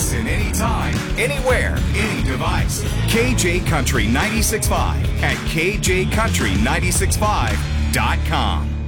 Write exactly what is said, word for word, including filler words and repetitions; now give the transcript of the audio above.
Listen anytime, anywhere, any device. K J Country ninety-six point five at k j country nine six five dot com.